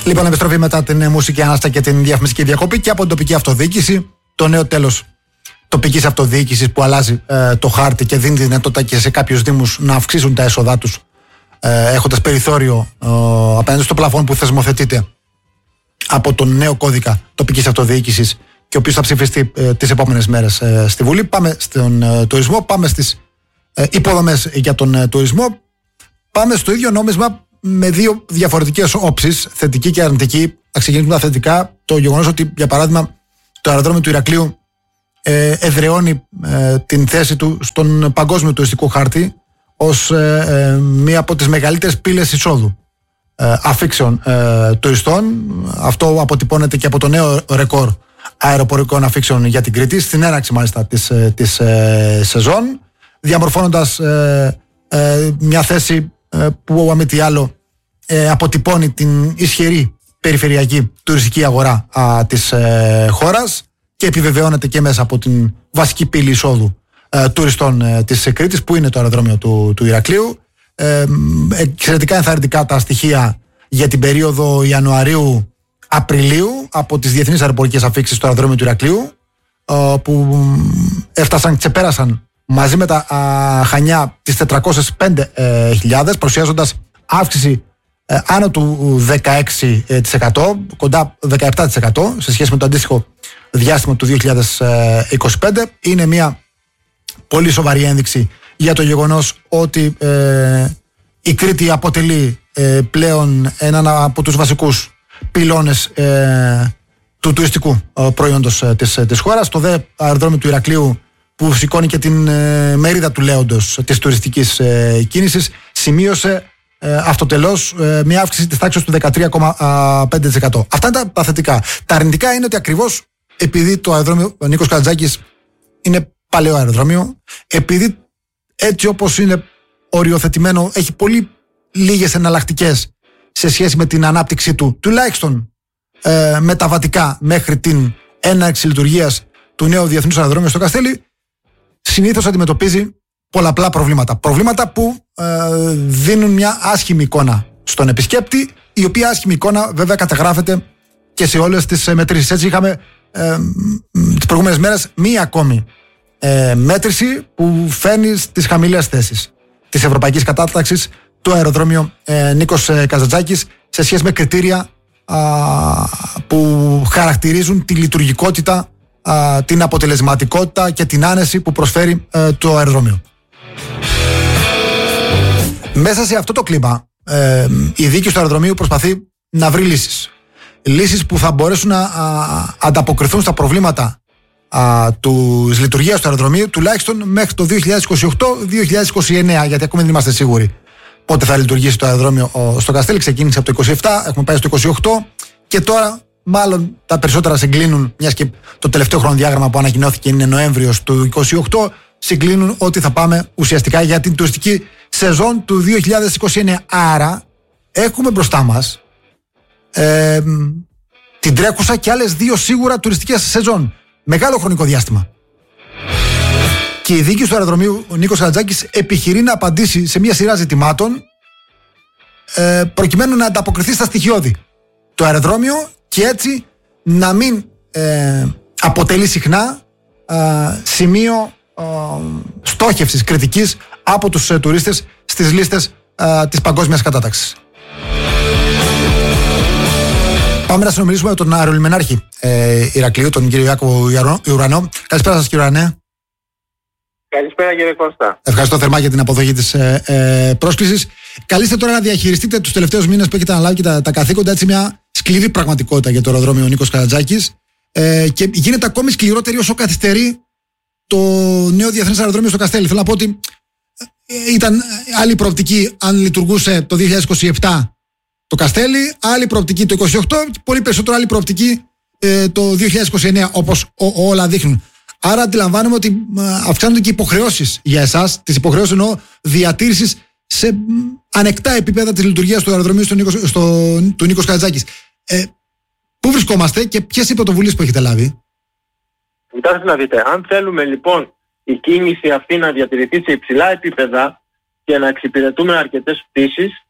Λοιπόν, επιστροφή μετά την μουσική ανάστα και την διαφημιστική διακοπή και από την τοπική αυτοδιοίκηση. Το νέο τέλος τοπικής αυτοδιοίκησης που αλλάζει το χάρτη και δίνει δυνατότητα και σε κάποιους δήμους να αυξήσουν τα έσοδά τους, έχοντας περιθώριο απέναντι στο πλαφόν που θεσμοθετείται από τον νέο κώδικα τοπικής αυτοδιοίκησης και ο οποίος θα ψηφιστεί τις επόμενες μέρες στη Βουλή. Πάμε στον τουρισμό, πάμε στις υποδομές για τον τουρισμό. Πάμε στο ίδιο νόμισμα με δύο διαφορετικές όψεις, θετική και αρνητική. Θα ξεκινήσουμε τα θετικά. Το γεγονός ότι, για παράδειγμα, το αεροδρόμιο του Ηρακλείου εδραιώνει την θέση του στον παγκόσμιο τουριστικό χάρτη ως μία από τις μεγαλύτερες πύλες εισόδου αφήξεων τουριστών. Αυτό αποτυπώνεται και από το νέο ρεκόρ αεροπορικών αφήξεων για την Κρήτη, στην έναρξη μάλιστα της σεζόν, διαμορφώνοντας μια θέση που με τι άλλο αποτυπώνει την ισχυρή περιφερειακή τουριστική αγορά της χώρας και επιβεβαιώνεται και μέσα από την βασική πύλη εισόδου τουριστών της Κρήτης, που είναι το αεροδρόμιο του Ηρακλείου. Εξαιρετικά ενθαρρυντικά τα στοιχεία για την περίοδο Ιανουαρίου-Απριλίου από τις διεθνείς αεροπορικές αφήξεις στο αεροδρόμιο του Ηρακλείου, που ξεπέρασαν μαζί με τα Χανιά τις 405.000, παρουσιάζοντας αύξηση άνω του 16%, κοντά 17% σε σχέση με το αντίστοιχο διάστημα του 2025. Είναι μια πολύ σοβαρή ένδειξη για το γεγονός ότι η Κρήτη αποτελεί πλέον έναν από τους βασικούς πυλώνες του τουριστικού προϊόντος της χώρας. Το δε αεροδρόμιο του Ηρακλείου, που σηκώνει και την μερίδα του λέοντος της τουριστικής κίνησης, σημείωσε αυτοτελώς μια αύξηση της τάξης του 13,5%. Αυτά είναι τα θετικά. Τα αρνητικά είναι ότι ακριβώς επειδή το αεροδρόμιο Νίκος Καρατζάκης είναι παλαιό αεροδρόμιο, επειδή έτσι όπως είναι οριοθετημένο έχει πολύ λίγες εναλλακτικές σε σχέση με την ανάπτυξή του, τουλάχιστον μεταβατικά μέχρι την έναρξη λειτουργίας του νέου διεθνούς αεροδρόμιου στο Καστέλι, συνήθως αντιμετωπίζει πολλαπλά προβλήματα. Προβλήματα που δίνουν μια άσχημη εικόνα στον επισκέπτη, η οποία άσχημη εικόνα βέβαια καταγράφεται και σε όλες τις μετρήσεις. Έτσι είχαμε τις προηγούμενες μέρες μία ακόμη μέτρηση που φέρνει στις χαμηλές θέσεις της ευρωπαϊκής κατάταξης το αεροδρόμιο Νίκος Καζαντζάκης σε σχέση με κριτήρια που χαρακτηρίζουν τη λειτουργικότητα, την αποτελεσματικότητα και την άνεση που προσφέρει το αεροδρόμιο. Μέσα σε αυτό το κλίμα η διοίκηση του αεροδρομίου προσπαθεί να βρει λύσεις που θα μπορέσουν να ανταποκριθούν στα προβλήματα της λειτουργίας του αεροδρομίου τουλάχιστον μέχρι το 2028-2029, γιατί ακόμη δεν είμαστε σίγουροι πότε θα λειτουργήσει το αεροδρόμιο στο Καστέλι. Ξεκίνησε από το 27, έχουμε πάει στο 28 και τώρα μάλλον τα περισσότερα συγκλίνουν, μιας και το τελευταίο χρονοδιάγραμμα που ανακοινώθηκε είναι Νοέμβριος του 28, συγκλίνουν ότι θα πάμε ουσιαστικά για την τουριστική σεζόν του 2029. Άρα έχουμε μπροστά μας την τρέχουσα και άλλες δύο σίγουρα τουριστικές σεζόν. Μεγάλο χρονικό διάστημα. Και η διοίκηση του αεροδρομίου, ο Νίκος Καρατζάκης, επιχειρεί να απαντήσει σε μια σειρά ζητημάτων προκειμένου να ανταποκριθεί στα στοιχειώδη το αεροδρόμιο και έτσι να μην αποτελεί συχνά σημείο στόχευσης κριτικής από τους τουρίστες στις λίστες της παγκόσμιας κατάταξης. Πάμε να συνομιλήσουμε με τον αερολιμενάρχη Ηρακλείου, τον κύριο Ιάκωβο Ουρανό. Καλησπέρα σας, κύριε Ουρανέ. Καλησπέρα, κύριε Κώστα. Ευχαριστώ θερμά για την αποδοχή της πρόσκλησης. Καλείστε τώρα να διαχειριστείτε τους τελευταίους μήνες που έχετε αναλάβει και τα καθήκοντα, έτσι μια σκληρή πραγματικότητα για το αεροδρόμιο Νίκος Καρατζάκης, και γίνεται ακόμη σκληρότερη όσο καθυστερεί το νέο διεθνές αεροδρόμιο στο Καστέλι. Θέλω να πω ότι ήταν άλλη προοπτική αν λειτουργούσε το 2027 το Καστέλι, άλλη προοπτική το 2028, πολύ περισσότερο άλλη προοπτική το 2029, όπως όλα δείχνουν. Άρα αντιλαμβάνομαι ότι αυξάνονται και υποχρεώσεις για εσάς, τις υποχρεώσεις εννοώ διατήρησης σε ανεκτά επίπεδα της λειτουργίας του αεροδρομίου του Νίκος Καρατζάκης. Πού βρισκόμαστε και ποιες οι πρωτοβουλίες που έχετε λάβει? Κοιτάξτε να δείτε, αν θέλουμε λοιπόν η κίνηση αυτή να διατηρηθεί σε υψηλά επίπεδα και να εξυπηρετούμε αρκετές πτήσεις,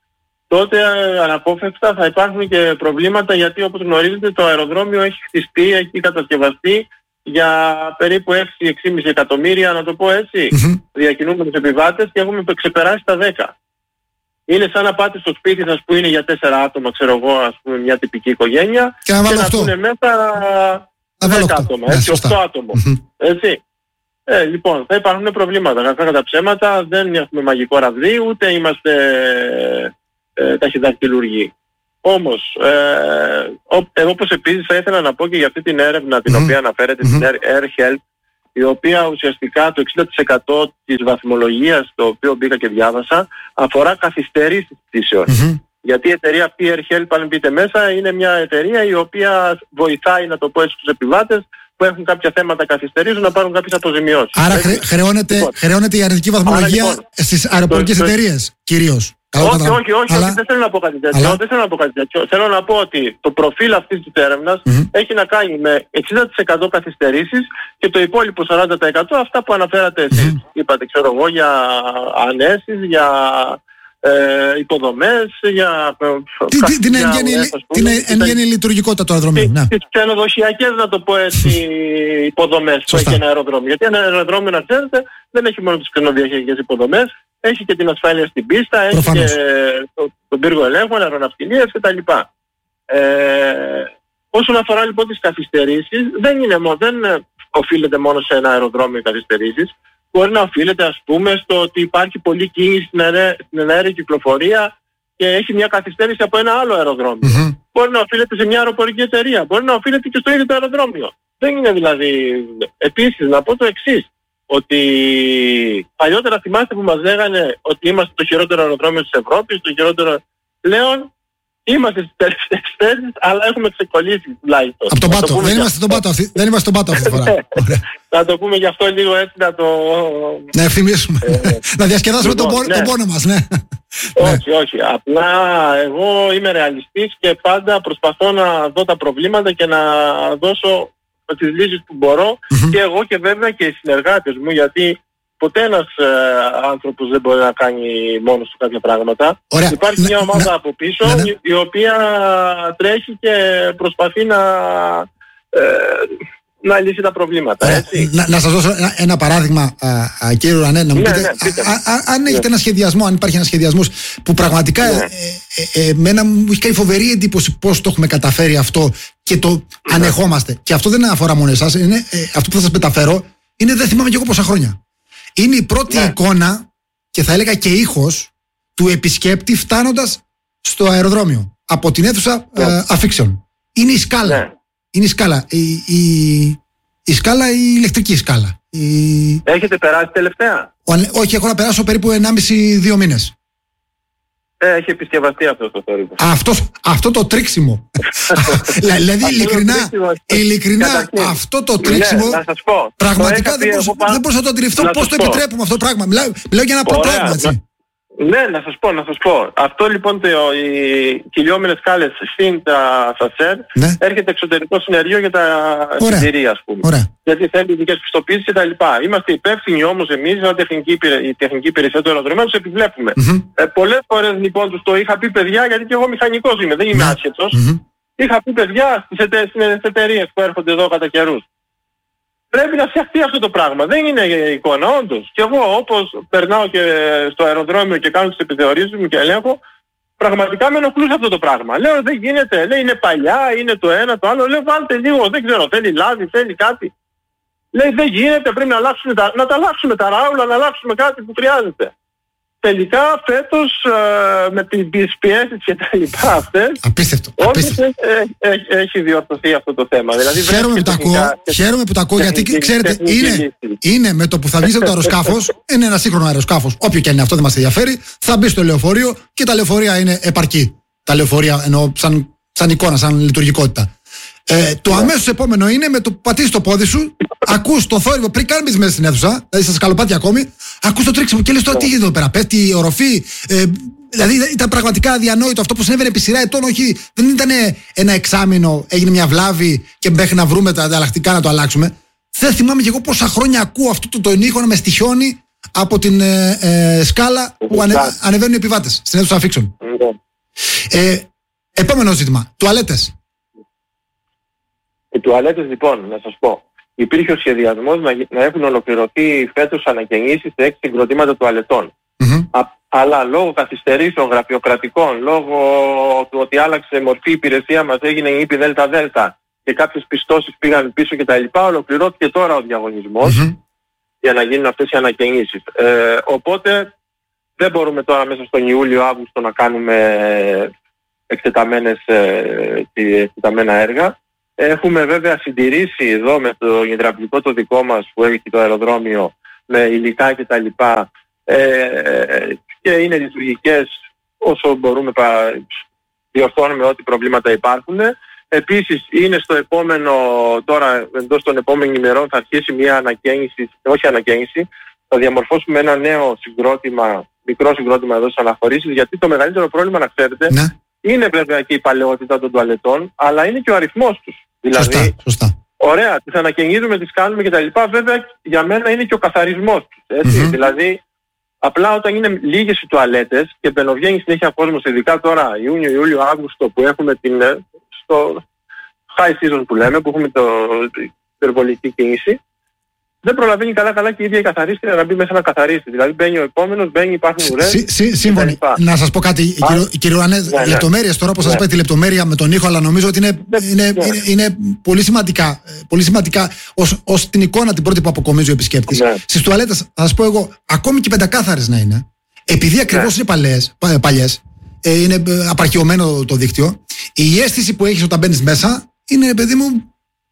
τότε αναπόφευκτα θα υπάρχουν και προβλήματα, γιατί όπως γνωρίζετε το αεροδρόμιο έχει χτιστεί, έχει κατασκευαστεί για περίπου 6-6,5 εκατομμύρια, να το πω έτσι, διακινούμενους επιβάτες, και έχουμε ξεπεράσει τα 10. Είναι σαν να πάτε στο σπίτι σας που είναι για 4 άτομα, ξέρω εγώ, ας πούμε, μια τυπική οικογένεια, και να πούνε μέσα 10 άτομα, έτσι, 8 άτομα. Έτσι. Λοιπόν, θα υπάρχουν προβλήματα. Κατά τα ψέματα, δεν έχουμε μαγικό ραβδί, ούτε είμαστε ταχυδακτηλουργοί. Όμως, εγώ όπως επίσης θα ήθελα να πω και για αυτή την έρευνα την οποία αναφέρεται, την Air Health, η οποία ουσιαστικά το 60% της βαθμολογίας, το οποίο μπήκα και διάβασα, αφορά καθυστερήσεις πτήσεων. Γιατί η εταιρεία αυτή, Air Health, αν μπείτε μέσα, είναι μια εταιρεία η οποία βοηθάει, να το πω έτσι, τους επιβάτες που έχουν κάποια θέματα καθυστερήσεων να πάρουν κάποιες αποζημιώσεις. Άρα χρεώνεται η αρνητική βαθμολογία στις αεροπορικές εταιρείες κυρίως. Όχι, δεν θέλω να πω κάτι τέτοιο. Θέλω να πω ότι το προφίλ αυτής της έρευνας έχει να κάνει με 60% καθυστερήσεις και το υπόλοιπο 40% αυτά που αναφέρατε εσείς. Είπατε, ξέρω εγώ, για ανέσεις, για υποδομές, για την εν γέννη λειτουργικότητα του αεροδρομίου. Τις ξενοδοχειακές, να το πω έτσι, υποδομές που έχει ένα αεροδρόμιο. Γιατί ένα αεροδρόμιο, να ξέρετε, δεν έχει μόνο τις ξενοδοχειακές υποδομές, έχει και την ασφάλεια στην πίστα, έχει και τον πύργο ελέγχων, αεροναυτιλίες κτλ. Όσον αφορά λοιπόν τις καθυστερήσεις, δεν οφείλεται μόνο σε ένα αεροδρόμιο οι καθυστερήσεις. Μπορεί να οφείλεται, ας πούμε, στο ότι υπάρχει πολλή κίνηση στην αέρια κυκλοφορία και έχει μια καθυστέρηση από ένα άλλο αεροδρόμιο. Μπορεί να οφείλεται σε μια αεροπορική εταιρεία. Μπορεί να οφείλεται και στο ίδιο το αεροδρόμιο. Δεν είναι δηλαδή. Επίσης, να πω το εξής. Ότι παλιότερα θυμάστε που μας λέγανε ότι είμαστε το χειρότερο αεροδρόμιο της Ευρώπης, το χειρότερο. Πλέον είμαστε στις τελευταίες θέσεις, αλλά έχουμε ξεκολλήσει τουλάχιστον. Από τον πάτο. Δεν είμαστε στον πάτο αυτή τη φορά. Να το πούμε γι' αυτό λίγο έτσι, να ευθυμίσουμε. Να διασκεδάσουμε τον πόνο μας, ναι. Όχι. Απλά εγώ είμαι ρεαλιστής και πάντα προσπαθώ να δω τα προβλήματα και να δώσω τις λύσεις που μπορώ, και εγώ και βέβαια και οι συνεργάτες μου, γιατί ποτέ ένας άνθρωπος δεν μπορεί να κάνει μόνος του κάποια πράγματα. Ωραία. Υπάρχει μια ομάδα από πίσω η οποία τρέχει και προσπαθεί να λύσει τα προβλήματα. Έτσι. Να σας δώσω ένα παράδειγμα, κύριε Ουρανέ, να μου πείτε, αν έχετε ένα σχεδιασμό, αν υπάρχει ένα σχεδιασμός που πραγματικά εμένα μου έχει κάνει φοβερή εντύπωση πώς το έχουμε καταφέρει αυτό και το ανεχόμαστε. Και αυτό δεν αφορά μόνο εσάς, αυτό που θα σας μεταφέρω είναι, δεν θυμάμαι κι εγώ πόσα χρόνια. Είναι η πρώτη εικόνα, και θα έλεγα και ήχος, του επισκέπτη φτάνοντας στο αεροδρόμιο από την αίθουσα αφήξεων. Είναι η σκάλα. Είναι η σκάλα. Η σκάλα, η ηλεκτρική σκάλα. Έχετε περάσει τελευταία? Όχι, έχω να περάσω περίπου 1,5-2 μήνες. Έχει επισκευαστεί αυτό το θόρυβο. Αυτό το τρίξιμο. Δηλαδή ειλικρινά αυτό το τρίξιμο, πραγματικά δεν μπορούσα να το αντιληφθώ πώς το επιτρέπουμε αυτό το πράγμα. Μιλάω για ένα απλό πράγμα, έτσι. Ναι, να σας πω. Αυτό λοιπόν οι κυλιόμενες σκάλες στην τα σασέρ έρχεται εξωτερικό συνεργείο για τα εισιτήρια, ας πούμε. Ωραία. Γιατί θέλει ειδικές πιστοποίησεις και τα λοιπά. Είμαστε υπεύθυνοι όμως εμείς, σαν η τεχνική υπηρεσία του αεροδρομίου, τους επιβλέπουμε. Πολλές φορές λοιπόν τους το είχα πει, παιδιά, γιατί και εγώ μηχανικός είμαι, δεν είμαι άσχετος. Είχα πει, παιδιά, στις εταιρείες που έρχονται εδώ κατά καιρούς, πρέπει να φτιαχτεί αυτό το πράγμα. Δεν είναι εικόνα, όντως. Και εγώ, όπως περνάω και στο αεροδρόμιο και κάνω τις επιθεωρήσεις μου και ελέγχω, πραγματικά με ενοχλούσε αυτό το πράγμα. Λέω, δεν γίνεται. Λέει, είναι παλιά, είναι το ένα, το άλλο. Λέω, βάλτε λίγο, δεν ξέρω, θέλει λάδι, θέλει κάτι. Λέει, δεν γίνεται, πρέπει να τα αλλάξουμε τα ράουλα, να αλλάξουμε κάτι που χρειάζεται. Τελικά φέτος με τις πιέσεις και τα λοιπά αυτές, απίστευτο. έχει διορθωθεί αυτό το θέμα. Δηλαδή, χαίρομαι που τα ακούω, γιατί ξέρετε, είναι με το που θα βγεις από το αεροσκάφος, είναι ένα σύγχρονο αεροσκάφος, όποιο και αν είναι αυτό, δεν μας ενδιαφέρει, θα μπει στο λεωφορείο και τα λεωφορεία είναι επαρκή. Τα λεωφορεία εννοώ σαν εικόνα, σαν λειτουργικότητα. Το αμέσως επόμενο είναι με το που πατήσεις το πόδι σου, ακούς το θόρυβο πριν καν μπεις μέσα στην αίθουσα, δηλαδή στα σκαλοπάτια ακόμη, ακούς το τρίξιμο και λες, τώρα τι γίνεται εδώ πέρα, πέφτει η οροφή. Δηλαδή ήταν πραγματικά αδιανόητο αυτό που συνέβαινε επί σειρά ετών. Όχι, δεν ήταν ένα εξάμηνο, έγινε μια βλάβη και μέχρι να βρούμε τα ανταλλακτικά να το αλλάξουμε. Δεν θυμάμαι κι εγώ πόσα χρόνια ακούω αυτό το ήχο να με στοιχιώνει από την σκάλα που ανεβαίνουν οι επιβάτες στην αίθουσα αφήξεων. Επόμενο ζήτημα. Τουαλέτες. Οι τουαλέτες, λοιπόν, να σας πω. Υπήρχε ο σχεδιασμός να έχουν ολοκληρωθεί φέτος ανακαινήσεις σε 6 συγκροτήματα τουαλετών. Αλλά λόγω καθυστερήσεων γραφειοκρατικών, λόγω του ότι άλλαξε μορφή η υπηρεσία μας, έγινε η ΙΠΔΔ και κάποιες πιστώσεις πήγαν πίσω κτλ. Ολοκληρώθηκε τώρα ο διαγωνισμός για να γίνουν αυτές οι ανακαινήσεις. Οπότε δεν μπορούμε τώρα μέσα στον Ιούλιο-Αύγουστο να κάνουμε εκτεταμένα έργα. Έχουμε βέβαια συντηρήσει εδώ με το υδραυλικό το δικό μας που έχει το αεροδρόμιο με υλικά κτλ. Και είναι λειτουργικές όσο μπορούμε, διορθώνουμε ό,τι προβλήματα υπάρχουν. Επίσης είναι στο επόμενο, τώρα εντός των επόμενων ημερών θα αρχίσει μια ανακαίνιση, όχι ανακαίνιση, θα διαμορφώσουμε ένα νέο συγκρότημα, μικρό συγκρότημα εδώ στις αναχωρήσεις, γιατί το μεγαλύτερο πρόβλημα, να ξέρετε, είναι βέβαια και η παλαιότητα των τουαλετών, αλλά είναι και ο αριθμός τους. Δηλαδή, σωστά. Ωραία, τις ανακαινίζουμε, τις κάνουμε κτλ. Βέβαια για μένα είναι και ο καθαρισμός τους. Έτσι. Δηλαδή, απλά όταν είναι λίγες οι τουαλέτες και μπαινοβγαίνει συνέχεια κόσμος, ειδικά τώρα Ιούνιο, Ιούλιο, Αύγουστο που έχουμε στο high season που λέμε, που έχουμε την υπερβολική κίνηση, δεν προλαβαίνει καλά και η ίδια η καθαρίστρια να μπει μέσα να καθαρίσει. Δηλαδή μπαίνει ο επόμενος, υπάρχουν ουρές. Σύμφωνοι. Να σας πω κάτι, κύριε Ουρανέ, λεπτομέρειες τώρα, όπως σας είπα τη λεπτομέρεια με τον ήχο, αλλά νομίζω ότι είναι πολύ σημαντικά ως την εικόνα την πρώτη που αποκομίζει ο επισκέπτης. Στις τουαλέτες, θα σας πω εγώ, ακόμη και πεντακάθαρες να είναι, επειδή ακριβώς είναι παλιές, είναι απαρχαιωμένο το δίκτυο, η αίσθηση που έχεις όταν μπαίνεις μέσα είναι, παιδί μου,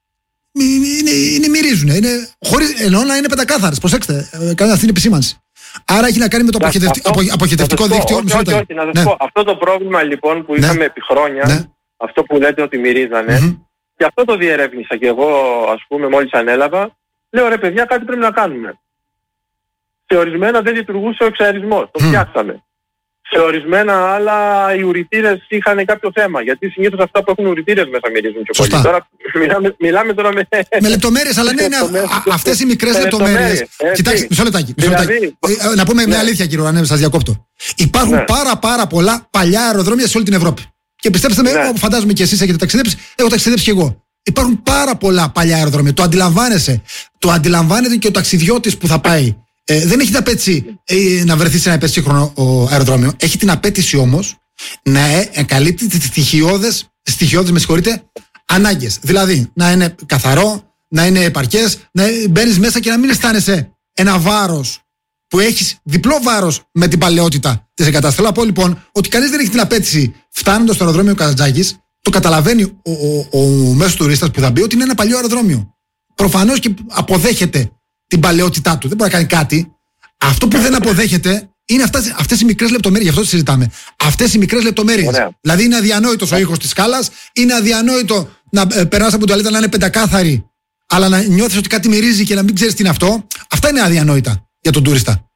είναι μυρίζουν. Εννοώ να είναι πεντακάθαρες. Προσέξτε, κάνω αυτή την επισήμανση. Άρα έχει να κάνει με το αποχετευτικό δίκτυο. Όχι, να σας πω. Αυτό το πρόβλημα λοιπόν που είχαμε επί χρόνια, αυτό που λέτε ότι μυρίζανε, και αυτό το διερεύνησα και εγώ, ας πούμε, μόλις ανέλαβα, λέω ρε παιδιά, κάτι πρέπει να κάνουμε. Σε ορισμένα δεν λειτουργούσε ο εξαερισμός, το φτιάξαμε. Σε ορισμένα άλλα οι ουρητήρες είχαν κάποιο θέμα. Γιατί συνήθως αυτά που έχουν ουρητήρες μέσα μυρίζουν και πολύ. Τώρα μιλάμε τώρα με λεπτομέρειες, αλλά ναι, αυτές οι μικρές λεπτομέρειες. Κοιτάξτε, μισό λεπτάκι. Να πούμε μια αλήθεια, κύριε Ουρανέ, σας διακόπτω. Υπάρχουν πάρα πολλά παλιά αεροδρόμια σε όλη την Ευρώπη. Και πιστέψτε με, φαντάζομαι και εσείς έχετε ταξιδέψει, έχω ταξιδέψει και εγώ. Υπάρχουν πάρα πολλά παλιά αεροδρόμια. Το αντιλαμβάνεσαι. Το αντιλαμβάνεται και ο ταξιδιώτης που θα πάει. Δεν έχει την απέτηση να βρεθεί σε ένα υπερσύγχρονο αεροδρόμιο. Έχει την απέτηση όμως να καλύπτει τις στοιχειώδεις ανάγκες. Δηλαδή να είναι καθαρό, να είναι επαρκές, να μπαίνεις μέσα και να μην αισθάνεσαι ένα βάρος που έχεις διπλό βάρος με την παλαιότητα της εγκατάστασης. Θέλω να πω λοιπόν ότι κανείς δεν έχει την απέτηση, φτάνοντας στο αεροδρόμιο Καρατζάκης, το καταλαβαίνει ο μέσος τουρίστας που θα μπει ότι είναι ένα παλιό αεροδρόμιο. Προφανώς και αποδέχεται την παλαιότητά του. Δεν μπορεί να κάνει κάτι. Αυτό που δεν αποδέχεται είναι αυτές οι μικρές λεπτομέρειες. Γι' αυτό τις συζητάμε. Αυτές οι μικρές λεπτομέρειες. Δηλαδή είναι αδιανόητος ο ήχος της σκάλας, είναι αδιανόητο να περνάς από την τουαλέτα να είναι πεντακάθαρη, αλλά να νιώθεις ότι κάτι μυρίζει και να μην ξέρεις τι είναι αυτό. Αυτά είναι αδιανόητα για τον τουρίστα.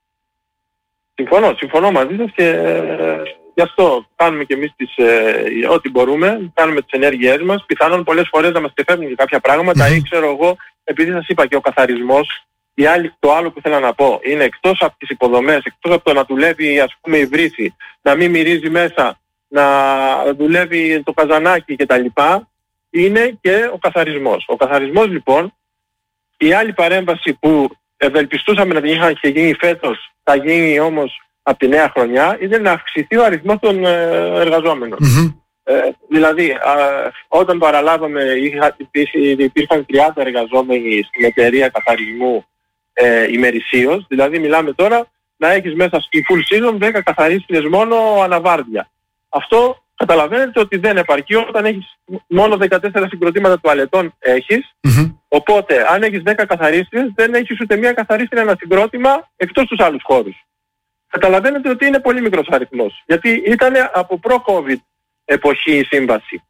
Συμφωνώ μαζί σας και γι' αυτό κάνουμε και εμείς ό,τι μπορούμε, κάνουμε τις ενέργειές μας. Πιθανόν πολλές φορές να μας ξεφεύγουν και κάποια πράγματα ή ξέρω εγώ, επειδή σας είπα και ο καθαρισμός, το άλλο που θέλω να πω είναι εκτός από τις υποδομές, εκτός από το να δουλεύει ας πούμε η βρύση, να μην μυρίζει μέσα, να δουλεύει το καζανάκι κτλ. Είναι και ο καθαρισμός. Ο καθαρισμός λοιπόν, η άλλη παρέμβαση που ευελπιστούσαμε να την είχε γίνει φέτος, θα γίνει όμως από τη νέα χρονιά, είναι να αυξηθεί ο αριθμός των εργαζόμενων. Δηλαδή, όταν παραλάβαμε, υπήρχαν 30 εργαζόμενοι στην εταιρεία καθαρισμού ημερησίως. Δηλαδή, μιλάμε τώρα να έχεις μέσα στη full season 10 καθαρίστριες μόνο αναβάρδια. Αυτό καταλαβαίνετε ότι δεν επαρκεί όταν έχεις μόνο 14 συγκροτήματα τουαλετών έχεις. Οπότε, αν έχεις 10 καθαρίστριες, δεν έχεις ούτε μία καθαρίστρια ένα συγκρότημα εκτός τους άλλους χώρους. Καταλαβαίνετε ότι είναι πολύ μικρός αριθμός. Γιατί ήταν από προ-COVID εποχή η σύμβαση.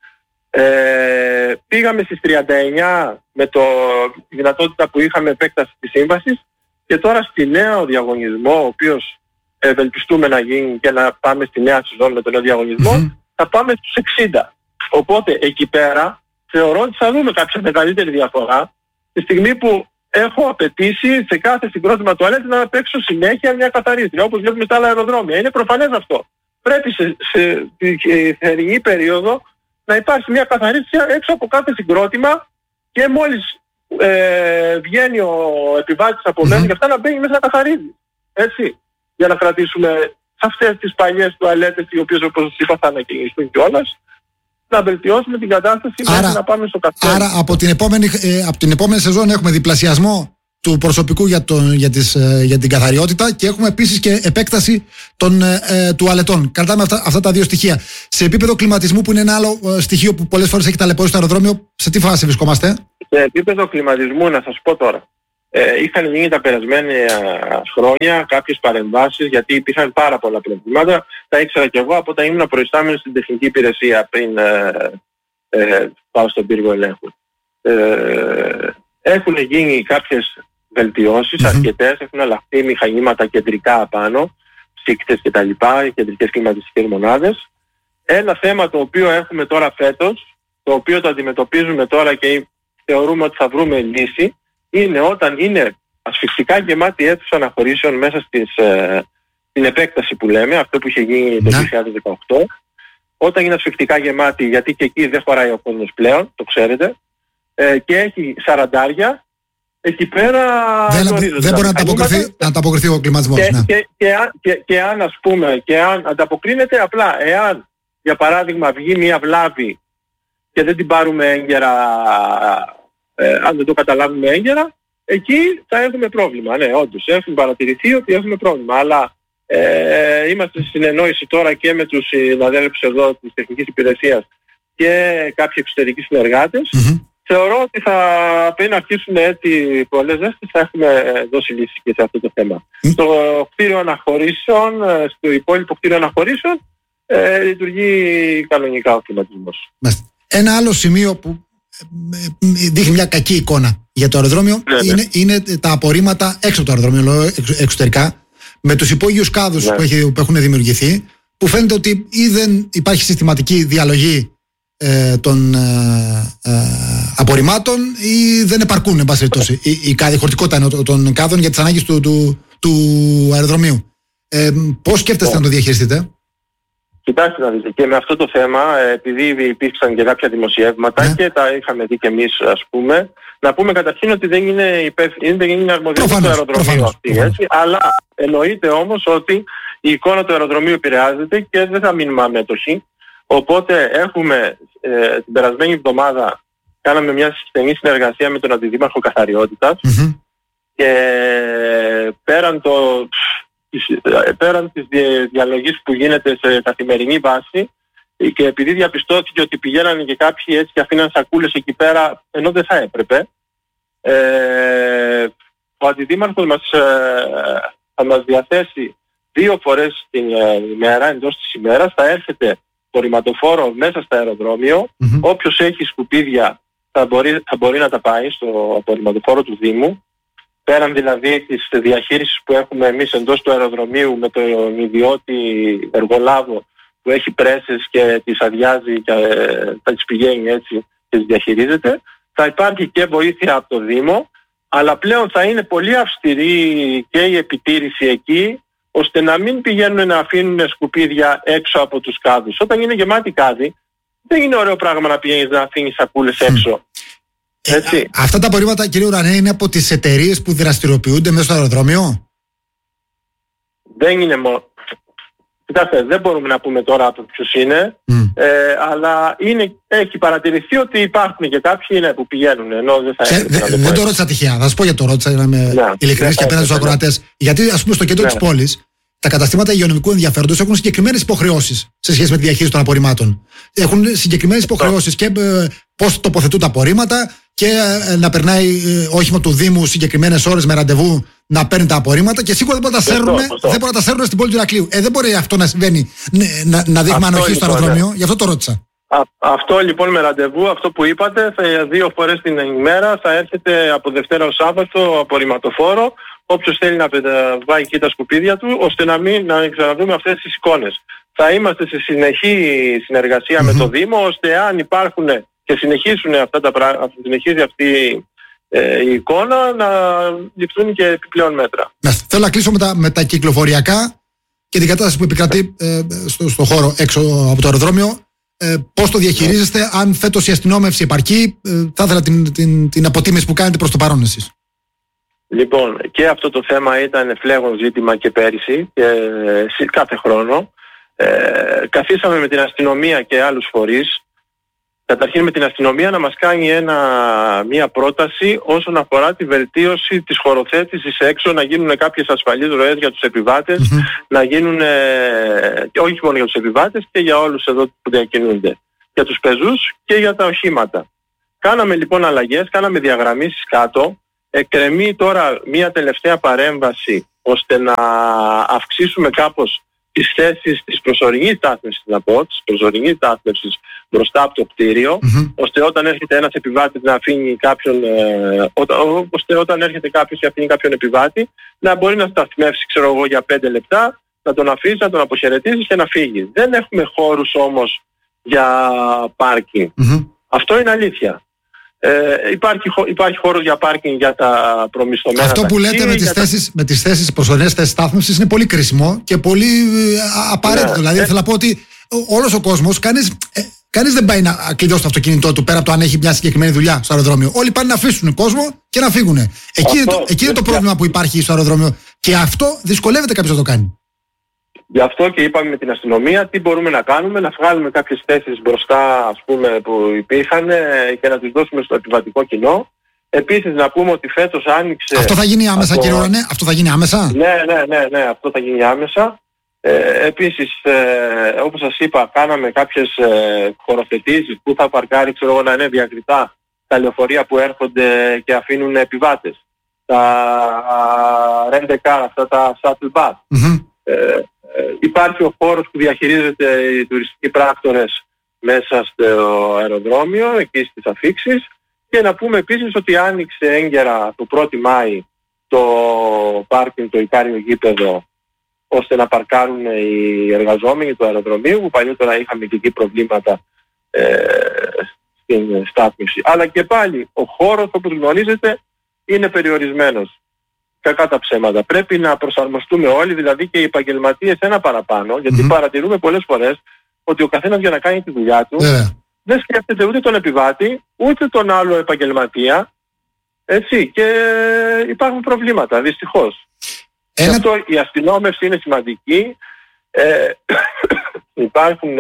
Πήγαμε στις 39 με τη δυνατότητα που είχαμε επέκταση της σύμβασης και τώρα στη νέο διαγωνισμό, ο οποίος ευελπιστούμε να γίνει και να πάμε στη νέα σεζόν με τον νέο διαγωνισμό, θα πάμε στους 60. Οπότε εκεί πέρα θεωρώ ότι θα δούμε κάποια μεγαλύτερη διαφορά τη στιγμή που έχω απαιτήσει σε κάθε συγκρότημα τουαλέτης να παίξω συνέχεια μια καθαρίστρια, όπως βλέπουμε στα άλλα αεροδρόμια. Είναι προφανές αυτό. πρέπει σε τη θερινή περίοδο να υπάρχει μια καθαρίστρια έξω από κάθε συγκρότημα και μόλις βγαίνει ο επιβάτης από μέσα και αυτά να μπαίνει μέσα να καθαρίζει. Έτσι. Για να κρατήσουμε σε αυτές τις παλιές τουαλέτες, οι οποίες όπως σας είπα θα ανακαινιστούν κιόλας, να βελτιώσουμε την κατάσταση μέχρι να πάμε στο καφέ. Άρα από την επόμενη σεζόν έχουμε διπλασιασμό του προσωπικού για την καθαριότητα και έχουμε επίσης και επέκταση των τουαλετών. Κρατάμε αυτά τα δύο στοιχεία. Σε επίπεδο κλιματισμού, που είναι ένα άλλο στοιχείο που πολλές φορές έχει ταλαιπωρήσει στο αεροδρόμιο, σε τι φάση βρισκόμαστε? Σε επίπεδο κλιματισμού, να σας πω τώρα, είχαν γίνει τα περασμένα χρόνια κάποιες παρεμβάσεις, γιατί υπήρχαν πάρα πολλά προβλήματα. Τα ήξερα κι εγώ από όταν ήμουν προϊστάμενος στην τεχνική υπηρεσία πριν πάω στον πύργο ελέγχου. Έχουν γίνει κάποιες βελτιώσεις, αρκετές, έχουν αλλάχθει μηχανήματα κεντρικά απάνω, ψύκτες και τα λοιπά, κεντρικές κλιματιστικές μονάδες. Ένα θέμα το οποίο έχουμε τώρα φέτος, το οποίο το αντιμετωπίζουμε τώρα και θεωρούμε ότι θα βρούμε λύση, είναι όταν είναι ασφυκτικά γεμάτη αίθουσα αναχωρήσεων μέσα στην επέκταση που λέμε, αυτό που είχε γίνει το 2018, όταν είναι ασφυκτικά γεμάτη, γιατί και εκεί δεν χωράει ο κόσμος πλέον, το ξέρετε, και έχει 40, εκεί πέρα δεν μπορεί να ανταποκριθεί ο κλιματισμός. Και αν ας πούμε, και αν ανταποκρίνεται, απλά εάν για παράδειγμα βγει μια βλάβη και δεν την πάρουμε έγκαιρα, αν δεν το καταλάβουμε έγκαιρα, εκεί θα έχουμε πρόβλημα. Ναι, όντως έχουν παρατηρηθεί ότι έχουμε πρόβλημα, αλλά είμαστε στη συνεννόηση τώρα και με τους συναδέλφους εδώ της τεχνικής υπηρεσίας και κάποιοι εξωτερικοί συνεργάτες. Θεωρώ ότι πριν αρχίσουν έτσι πολλές ζέστες θα έχουμε δώσει λύση και σε αυτό το θέμα. Στο κτίριο αναχωρήσεων, στο υπόλοιπο κτίριο αναχωρήσεων, λειτουργεί κανονικά ο κλιματισμός. Ένα άλλο σημείο που δείχνει μια κακή εικόνα για το αεροδρόμιο είναι τα απορρίμματα έξω από το αεροδρόμιο, εξωτερικά, με τους υπόγειους κάδους που έχουν δημιουργηθεί, που φαίνεται ότι ή δεν υπάρχει συστηματική διαλογή των απορριμμάτων ή δεν επαρκούν, εν πάση περιπτώσει, η χωρητικότητα των κάδων για τις ανάγκες του αεροδρομίου. Πώς σκέφτεστε να το διαχειριστείτε? Κοιτάξτε να δείτε, και με αυτό το θέμα, επειδή υπήρξαν και κάποια δημοσιεύματα και τα είχαμε δει και εμείς, ας πούμε, να πούμε καταρχήν ότι δεν είναι αρμοδιότητα του αεροδρομίου αυτή, έτσι, αλλά εννοείται όμως ότι η εικόνα του αεροδρομίου επηρεάζεται και δεν θα μείνουμε αμέτωχοι. Οπότε έχουμε την περασμένη εβδομάδα κάναμε μια στενή συνεργασία με τον Αντιδήμαρχο Καθαριότητας και πέραν της διαλογής που γίνεται σε καθημερινή βάση, και επειδή διαπιστώθηκε ότι πηγαίνανε και κάποιοι έτσι και αφήναν σακούλες εκεί πέρα ενώ δεν θα έπρεπε, ο Αντιδήμαρχος θα μας διαθέσει 2 φορές την ημέρα, εντός της ημέρας, θα έρχεται απορριμματοφόρο μέσα στο αεροδρόμιο. Όποιος έχει σκουπίδια θα μπορεί να τα πάει στο απορριμματοφόρο του Δήμου. Πέραν δηλαδή της διαχείρισης που έχουμε εμείς εντός του αεροδρομίου με τον ιδιώτη εργολάβο που έχει πρέσες και τις αδειάζει και θα τις πηγαίνει έτσι και τις διαχειρίζεται, θα υπάρχει και βοήθεια από το Δήμο, αλλά πλέον θα είναι πολύ αυστηρή και η επιτήρηση εκεί, ώστε να μην πηγαίνουν να αφήνουν σκουπίδια έξω από τους κάδους. Όταν είναι γεμάτη κάδη, δεν είναι ωραίο πράγμα να πηγαίνεις να αφήνεις σακούλες έξω. Αυτά τα απορρίμματα, κύριε Ουρανέ, είναι από τις εταιρείες που δραστηριοποιούνται μέσα στο αεροδρόμιο? Δεν είναι μόνο. Κοιτάξτε, δεν μπορούμε να πούμε τώρα από ποιους είναι, αλλά έχει παρατηρηθεί ότι υπάρχουν και κάποιοι που πηγαίνουν, ενώ δεν θα έπρεπε. Δεν το ρώτησα τυχαία, θα σας πω γιατί το ρώτησα, για να είμαι ειλικρινής και απέναντι στους ακροατές. Γιατί, ας πούμε, στο κέντρο της πόλης, τα καταστήματα υγειονομικού ενδιαφέροντος έχουν συγκεκριμένες υποχρεώσεις σε σχέση με τη διαχείριση των απορριμμάτων. Έχουν συγκεκριμένες υποχρεώσεις και πώς τοποθετούν τα απορρίμματα και να περνάει όχημα του Δήμου συγκεκριμένες ώρες με ραντεβού να παίρνει τα απορρίμματα, και σίγουρα δεν μπορούν να τα σέρνουν στην πόλη του Ηρακλείου. Δεν μπορεί αυτό να συμβαίνει, να δείχνουμε ανοχή στο αεροδρόμιο, γι' αυτό το ρώτησα. Αυτό λοιπόν με ραντεβού, αυτό που είπατε, 2 φορές την ημέρα θα έρχεται από Δευτέρα ως Σάββατο απορριμματοφόρο. Όποιος θέλει να βάλει εκεί τα σκουπίδια του, ώστε να ξαναδούμε αυτές τις εικόνες. Θα είμαστε σε συνεχή συνεργασία με το Δήμο, ώστε αν υπάρχουν και συνεχίσουν αυτά τα πράγματα, συνεχίζει αυτή η εικόνα, να ληφθούν και επιπλέον μέτρα. Θέλω να κλείσω με τα κυκλοφοριακά. και την κατάσταση που επικρατεί στο χώρο έξω από το αεροδρόμιο. Πώς το διαχειρίζεστε, αν φέτος η αστυνόμευση επαρκεί? Θα ήθελα την αποτίμηση που κάνετε προς το παρόν εσείς. Λοιπόν, και αυτό το θέμα ήταν φλέγον ζήτημα και πέρυσι και κάθε χρόνο. Καθίσαμε με την αστυνομία και άλλους φορείς. Καταρχήν με την αστυνομία να μας κάνει μία πρόταση όσον αφορά τη βελτίωση της χωροθέτησης έξω, να γίνουν κάποιες ασφαλείς ροές για τους επιβάτες, να γίνουν, όχι μόνο για τους επιβάτες και για όλους εδώ που διακινούνται, για τους πεζούς και για τα οχήματα. Κάναμε λοιπόν αλλαγές, κάναμε διαγραμμίσεις κάτω, εκκρεμεί τώρα μία τελευταία παρέμβαση ώστε να αυξήσουμε κάπως τις θέσεις της προσωρινής στάθμευσης, να πω, της προσωρινής στάθμευσης μπροστά από το κτίριο, ώστε όταν έρχεται ένας επιβάτης να αφήνει κάποιον, ώστε όταν έρχεται κάποιος και αφήνει κάποιον επιβάτη, να μπορεί να σταθμεύσει, ξέρω εγώ, για 5 λεπτά, να τον αφήσει, να τον αποχαιρετήσει και να φύγει. Δεν έχουμε χώρους όμως για πάρκινγκ. Αυτό είναι αλήθεια. Υπάρχει χώρος για πάρκινγκ για τα προμισθωμένα. Αυτό που λέτε με τις θέσεις, προσωρινές θέσεις στάθμευσης είναι πολύ κρίσιμο και πολύ απαραίτητο. Δηλαδή θέλω να πω ότι όλος ο κόσμος, κανείς δεν πάει να κλειδώσει το αυτοκίνητό του πέρα από το αν έχει μια συγκεκριμένη δουλειά στο αεροδρόμιο. Όλοι πάνε να αφήσουν κόσμο και να φύγουν. Εκεί είναι το πρόβλημα που υπάρχει στο αεροδρόμιο και αυτό δυσκολεύεται κάποιος να το κάνει. Γι' αυτό και είπαμε με την αστυνομία τι μπορούμε να κάνουμε, να βγάλουμε κάποιες θέσεις μπροστά, ας πούμε, που υπήρχαν και να τις δώσουμε στο επιβατικό κοινό. Επίσης να πούμε ότι φέτος άνοιξε... Αυτό θα γίνει άμεσα, κύριε Ουρανέ? Αυτό θα γίνει άμεσα? Ναι, αυτό θα γίνει άμεσα. Επίσης, όπως σας είπα, κάναμε κάποιες χωροθετήσεις που θα παρκάρει, ξέρω εγώ, να είναι διακριτά τα λεωφορεία που έρχονται και αφήνουν επιβάτες. Τα rent-a-car, αυτά τα shuttle bus. Υπάρχει ο χώρος που διαχειρίζεται οι τουριστικοί πράκτορες μέσα στο αεροδρόμιο, εκεί στις αφίξεις. Και να πούμε επίσης ότι άνοιξε έγκαιρα το 1η Μάη το πάρκινγκ, το Ικάριο γήπεδο, ώστε να παρκάρουν οι εργαζόμενοι του αεροδρομίου, που παλιότερα είχαμε και εκεί προβλήματα στην στάθμιση. Αλλά και πάλι ο χώρος, όπως γνωρίζετε, είναι περιορισμένος. Κακά τα ψέματα. Πρέπει να προσαρμοστούμε όλοι, δηλαδή και οι επαγγελματίες ένα παραπάνω, γιατί παρατηρούμε πολλές φορές ότι ο καθένας για να κάνει τη δουλειά του δεν σκέφτεται ούτε τον επιβάτη, ούτε τον άλλο επαγγελματία, έτσι, και υπάρχουν προβλήματα, δυστυχώς. Γι' αυτό η αστυνόμευση είναι σημαντική. Υπάρχουν,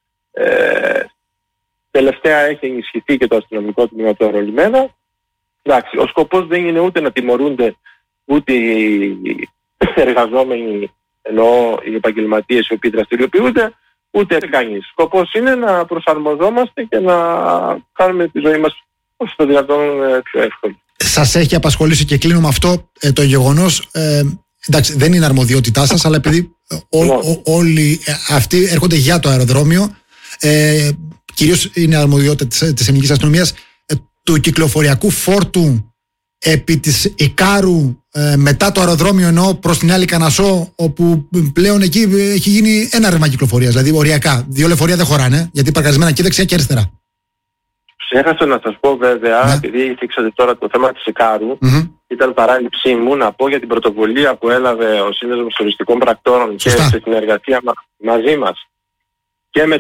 τελευταία έχει ενισχυθεί και το αστυνομικό τμήμα του αερολιμένα. Εντάξει, ο σκοπός δεν είναι ούτε να τιμωρούνται ούτε οι εργαζόμενοι, εννοώ οι επαγγελματίες οι οποίοι δραστηριοποιούνται, ούτε κανείς. Σκοπός είναι να προσαρμοζόμαστε και να κάνουμε τη ζωή μας όσο το δυνατόν πιο εύκολη. Σας έχει απασχολήσει, και κλείνω με αυτό, το γεγονός, εντάξει, δεν είναι αρμοδιότητά σας, αλλά επειδή όλοι αυτοί έρχονται για το αεροδρόμιο, κυρίως είναι αρμοδιότητα της ελληνικής αστυνομίας, του κυκλοφοριακού φόρτου επί της Ικάρου μετά το αεροδρόμιο, εννοώ προς την άλλη Κανασό, όπου πλέον εκεί έχει γίνει ένα ρεύμα κυκλοφορίας, δηλαδή οριακά. 2 λεωφορεία δεν χωράνε, γιατί παρκαρισμένα και δεξιά και αριστερά. Ξέχασα να σας πω βέβαια, επειδή θίξατε τώρα το θέμα της Ικάρου, ήταν παράληψή μου να πω για την πρωτοβουλία που έλαβε ο Σύνδεσμος Τουριστικών Πρακτόρων και σε συνεργασία μαζί μας και με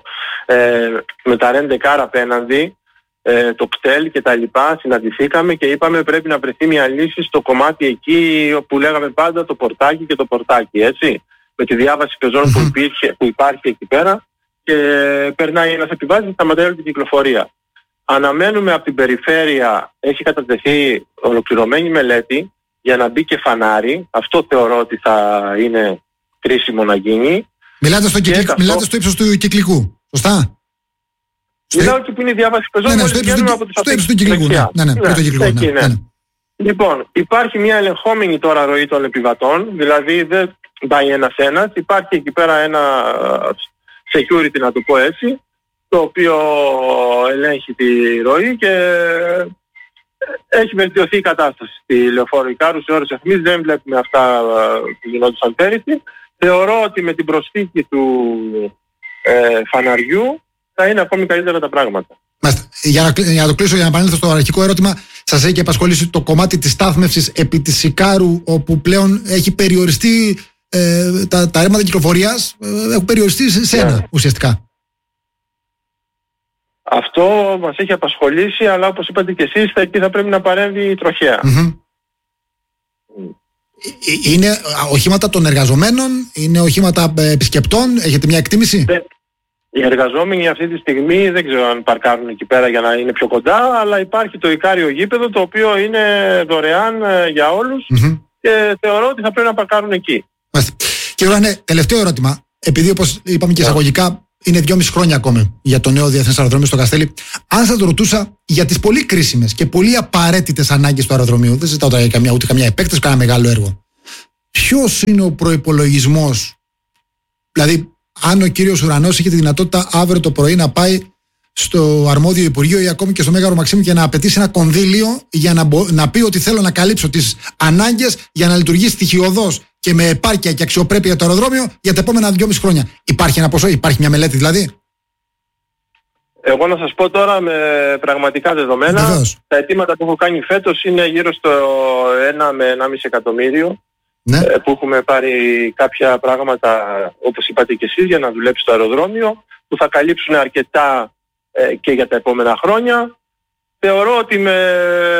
τα rent-a-car απέναντι, το κτέλ και τα λοιπά. Συναντηθήκαμε και είπαμε πρέπει να βρεθεί μια λύση στο κομμάτι εκεί όπου λέγαμε πάντα το πορτάκι και το πορτάκι, έτσι, με τη διάβαση πεζών που υπάρχει εκεί πέρα, και περνάει ένας επιβάτης και σταματάει όλη την κυκλοφορία. Αναμένουμε από την περιφέρεια, έχει κατατεθεί ολοκληρωμένη μελέτη για να μπει και φανάρι. Αυτό θεωρώ ότι θα είναι κρίσιμο να γίνει. Μιλάτε στο ύψος του κυκλικού, σωστά? Μιλάω και που είναι η διάβαση πεζών, στο ύψος του κυκλικού. Λοιπόν, υπάρχει μια ελεγχόμενη τώρα ροή των επιβατών, δηλαδή δεν πάει ένας-ένας, υπάρχει εκεί πέρα ένα security, να το πω έτσι, το οποίο ελέγχει τη ροή και έχει βελτιωθεί η κατάσταση στη λεωφόρο Ικάρου σε ώρες αιχμής. Δεν βλέπουμε αυτά που γινόντουσαν πέρυσι. Θεωρώ ότι με την προσθήκη του φαναριού θα είναι ακόμη καλύτερα τα πράγματα. Για να το κλείσω, για να επανέλθω στο αρχικό ερώτημα, σας έχει απασχολήσει το κομμάτι της στάθμευσης επί της Ικάρου, όπου πλέον έχει περιοριστεί τα ρεύματα κυκλοφορίας έχουν περιοριστεί σε ένα ουσιαστικά. Αυτό μας έχει απασχολήσει, αλλά όπως είπατε και εσείς, εκεί θα πρέπει να παρέμβει η τροχέα. Είναι οχήματα των εργαζομένων, είναι οχήματα επισκεπτών, έχετε μια εκτίμηση? Οι εργαζόμενοι αυτή τη στιγμή δεν ξέρω αν παρκάρουν εκεί πέρα για να είναι πιο κοντά, αλλά υπάρχει το Ικάριο γήπεδο, το οποίο είναι δωρεάν για όλους και θεωρώ ότι θα πρέπει να παρκάρουν εκεί. Κύριε Ουρανέ, τελευταίο ερώτημα. Επειδή όπως είπαμε και εισαγωγικά είναι 2,5 χρόνια ακόμη για το νέο διεθνές αεροδρόμιο στο Καστέλι, αν σας το ρωτούσα για τις πολύ κρίσιμες και πολύ απαραίτητες ανάγκες του αεροδρομίου, δεν ζητάω τώρα ούτε καμιά επέκταση, κανένα μεγάλο έργο, ποιος είναι ο προϋπολογισμός? Δηλαδή, αν ο κύριος Ουρανός είχε τη δυνατότητα αύριο το πρωί να πάει στο αρμόδιο Υπουργείο ή ακόμη και στο Μέγαρο Μαξίμου και να απαιτήσει ένα κονδύλιο για να πει ότι θέλω να καλύψω τις ανάγκες για να λειτουργεί στοιχειωδώς και με επάρκεια και αξιοπρέπεια το αεροδρόμιο για τα επόμενα 2,5 χρόνια. Υπάρχει ένα ποσό, υπάρχει μια μελέτη δηλαδή? Εγώ να σας πω τώρα με πραγματικά δεδομένα. Βεβαίως. Τα αιτήματα που έχω κάνει φέτος είναι γύρω στο 1 με 1,5 εκατομμύριο. Ναι. Που έχουμε πάρει κάποια πράγματα, όπως είπατε και εσείς, για να δουλέψει το αεροδρόμιο, που θα καλύψουν αρκετά και για τα επόμενα χρόνια. Θεωρώ ότι με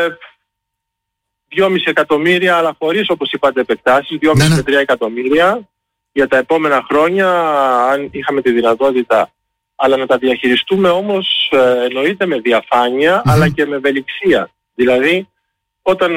2,5 εκατομμύρια, αλλά χωρίς, όπως είπατε, επεκτάσεις, 2,5 με 3 εκατομμύρια για τα επόμενα χρόνια, αν είχαμε τη δυνατότητα, αλλά να τα διαχειριστούμε όμως εννοείται με διαφάνεια, αλλά και με ευελιξία. Δηλαδή, όταν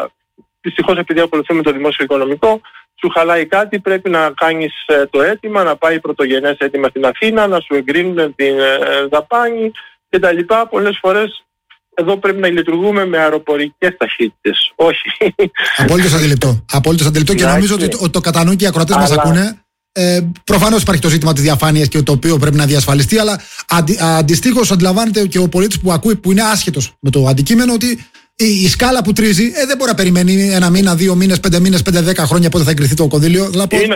δυστυχώς επειδή ακολουθούμε το δημόσιο οικονομικό, σου χαλάει κάτι, πρέπει να κάνεις το αίτημα, να πάει πρωτογενές αίτημα στην Αθήνα, να σου εγκρίνουν την δαπάνη κτλ. Πολλές φορές εδώ πρέπει να λειτουργούμε με αεροπορικές ταχύτητες. Όχι. Απόλυτος αντιληπτό και νομίζω ότι το κατανοούν και οι ακροατές μας ακούνε. Προφανώς υπάρχει το ζήτημα της διαφάνειας και το οποίο πρέπει να διασφαλιστεί, αλλά αντιστοίχως αντιλαμβάνεται και ο πολίτης που ακούει, που είναι άσχετος με το αντικείμενο, ότι η σκάλα που τρίζει δεν μπορεί να περιμένει 1 μήνα, 2 μήνες, 5 μήνες, 5-10 χρόνια πότε θα εγκριθεί το κονδύλιο.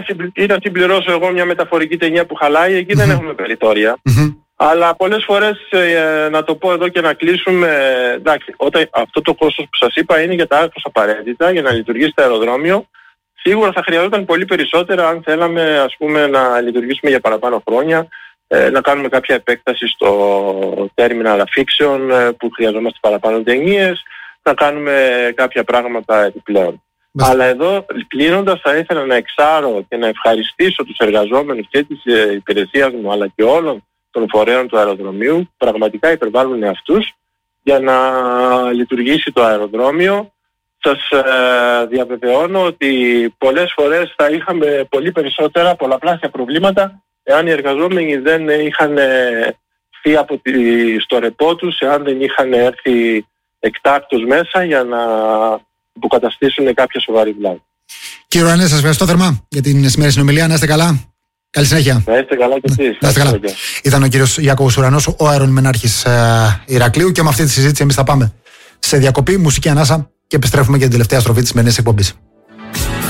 Ή να συμπληρώσω εγώ μια μεταφορική ταινία που χαλάει, εκεί δεν έχουμε περιτόρια. Αλλά πολλές φορές, να το πω εδώ και να κλείσουμε, εντάξει, αυτό το κόστος που σας είπα είναι για τα άκρως απαραίτητα για να λειτουργήσει το αεροδρόμιο. Σίγουρα θα χρειαζόταν πολύ περισσότερα αν θέλαμε, ας πούμε, να λειτουργήσουμε για παραπάνω χρόνια, να κάνουμε κάποια επέκταση στο terminal αφήξεων που χρειαζόμαστε παραπάνω ταινίες, να κάνουμε κάποια πράγματα επιπλέον. Αλλά εδώ, κλείνοντας, θα ήθελα να εξάρω και να ευχαριστήσω τους εργαζόμενους και της υπηρεσίας μου, αλλά και όλων των φορέων του αεροδρομίου, πραγματικά υπερβάλλουν αυτούς για να λειτουργήσει το αεροδρόμιο. Σας διαβεβαιώνω ότι πολλές φορές θα είχαμε πολύ περισσότερα, πολλαπλάσια προβλήματα εάν οι εργαζόμενοι δεν είχαν φύγει στο ρεπό τους, εάν δεν είχαν έρθει εκτάκτως μέσα για να υποκαταστήσουν κάποια σοβαρή βλάβη. Κύριε Ουρανέ, σας ευχαριστώ θερμά για την σημερινή συνομιλία. Να είστε καλά. Καλή συνέχεια. Να είστε καλά και εσείς. Να είστε καλά. Ήταν ο κύριος Ιάκωβος Ουρανός, ο αερολιμενάρχης Ηρακλείου, και με αυτή τη συζήτηση εμείς θα πάμε σε διακοπή, μουσική ανάσα και επιστρέφουμε για την τελευταία στροφή της σημερινής εκπομπής.